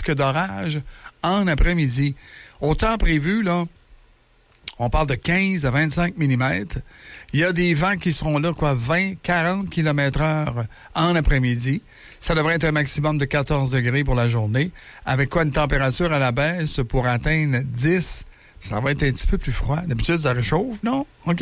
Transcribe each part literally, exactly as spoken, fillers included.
risque d'orage en après-midi. Au temps prévu, là, on parle de quinze à vingt-cinq millimètres. Il y a des vents qui seront là, quoi, vingt, quarante kilomètres heure en après-midi. Ça devrait être un maximum de quatorze degrés pour la journée, avec quoi une température à la baisse pour atteindre dix. Ça va être un petit peu plus froid. D'habitude, ça réchauffe, non? OK.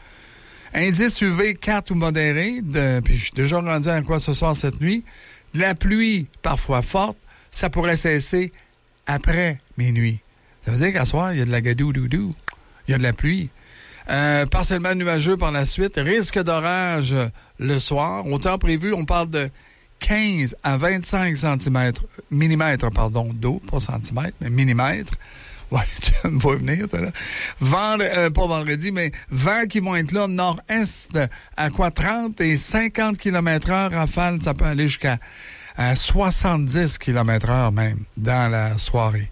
Indice U V quatre ou modéré, de, puis je suis déjà rendu à quoi ce soir, cette nuit. La pluie, parfois forte, ça pourrait cesser après minuit. Ça veut dire qu'à soir, il y a de la gadou-doudou. Il y a de la pluie. Euh, partiellement nuageux par la suite. Risque d'orage le soir. Au temps prévu, on parle de quinze à vingt-cinq centimètres, millimètres, pardon, d'eau, pas centimètres, mais millimètres. Ouais, tu me vois venir, toi, là. Vent, euh, pas vendredi, mais vents qui vont être là, nord-est, à quoi, trente et cinquante kilomètres heure, rafale, ça peut aller jusqu'à à soixante-dix kilomètres heure même, dans la soirée.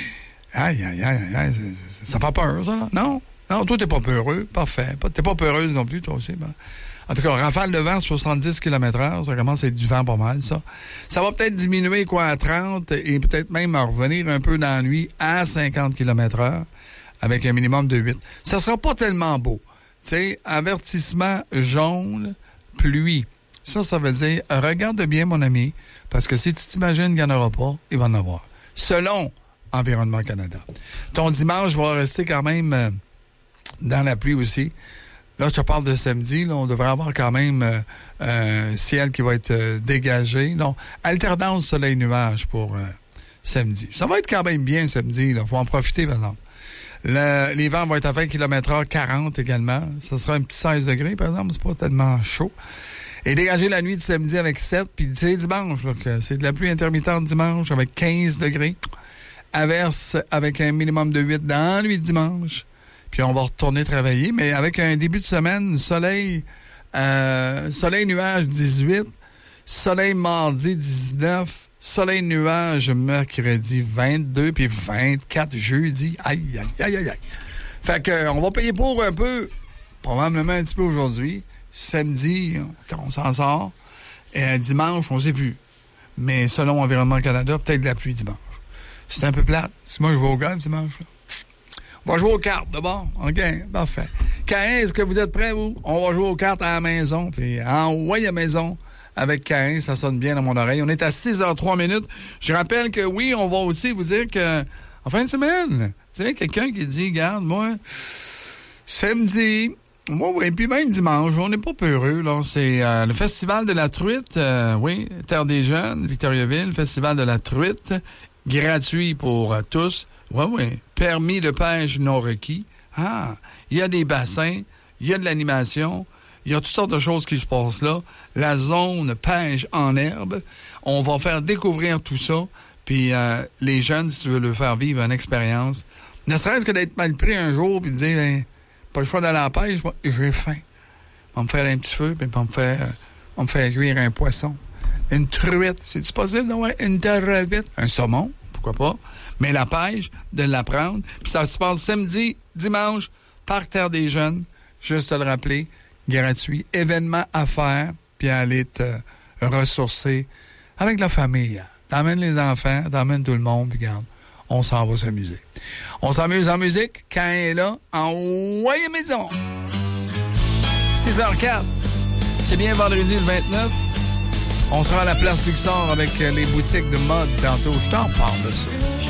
Aïe, aïe, aïe, aïe, ça, ça fait peur, ça, là? Non? Non, toi, t'es pas peureux. Parfait. T'es pas peureuse non plus, toi aussi. Ben. En tout cas, rafale de vent, soixante-dix kilomètres heure, ça commence à être du vent pas mal, ça. Ça va peut-être diminuer, quoi, à trente et peut-être même revenir un peu dans la nuit à cinquante kilomètres heure avec un minimum de huit. Ça sera pas tellement beau. Tu sais, avertissement jaune, pluie. Ça, ça veut dire, regarde bien, mon ami, parce que si tu t'imagines qu'il n'y en aura pas, il va en avoir. Selon Environnement Canada. Ton dimanche va rester quand même euh, dans la pluie aussi. Là, je te parle de samedi. Là, on devrait avoir quand même euh, un ciel qui va être euh, dégagé. Non, alternance soleil-nuage pour euh, samedi. Ça va être quand même bien samedi. Il faut en profiter, par exemple. Le, les vents vont être à vingt kilomètres heure, quarante également. Ça sera un petit seize degrés, par exemple. C'est pas tellement chaud. Et dégager la nuit de samedi avec sept. Puis, tu sais, dimanche, là, que c'est de la pluie intermittente dimanche avec quinze degrés. Averse avec un minimum de huit dans la nuit de dimanche. Puis on va retourner travailler, mais avec un début de semaine, soleil, euh, soleil-nuage dix-huit, soleil mardi dix-neuf, soleil-nuage mercredi vingt-deux, puis vingt-quatre jeudi. Aïe, aïe, aïe, aïe, aïe. Fait que on va payer pour un peu, probablement un petit peu aujourd'hui. Samedi, quand on s'en sort. Et dimanche, on ne sait plus. Mais selon Environnement Canada, peut-être de la pluie dimanche. C'est un peu plate. C'est moi, je vais au golf dimanche, là. On va jouer aux cartes, d'abord. OK, parfait. Caïn, est-ce que vous êtes prêts, vous? On va jouer aux cartes à la maison, puis envoyer à la maison avec Caïn, ça sonne bien dans mon oreille. On est à six heures trois minutes. Je rappelle que oui, on va aussi vous dire que en fin de semaine, tu sais, quelqu'un qui dit, regarde, moi, samedi, moi, oui, puis même dimanche, on n'est pas peureux, là. C'est euh, le Festival de la Truite, euh, oui, Terre des Jeunes, Victoriaville, Festival de la Truite, gratuit pour euh, tous. Oui, oui. Permis de pêche non requis. Ah, il y a des bassins, il y a de l'animation, il y a toutes sortes de choses qui se passent là. La zone pêche en herbe. On va faire découvrir tout ça. Puis euh, les jeunes, si tu veux leur faire vivre une expérience, ne serait-ce que d'être mal pris un jour puis de dire, hey, pas le choix d'aller à la pêche, moi, j'ai faim. On va me faire un petit feu, puis on va me faire, euh, on va me faire cuire un poisson. Une truite. C'est-tu possible d'avoir une truite? Un saumon, pourquoi pas? Mais la pêche, de l'apprendre. Puis ça se passe samedi, dimanche, Parc Terre des Jeunes. Juste te le rappeler, gratuit. Événement à faire, puis aller te ressourcer avec la famille. T'emmènes les enfants, t'emmènes tout le monde, puis regarde, on s'en va s'amuser. On s'amuse en musique. Quand elle est là, envoyez maison. six heures quatre. C'est bien vendredi le vingt-neuf. On sera à la place Luxor avec les boutiques de mode tantôt. Je t'en parle de ça.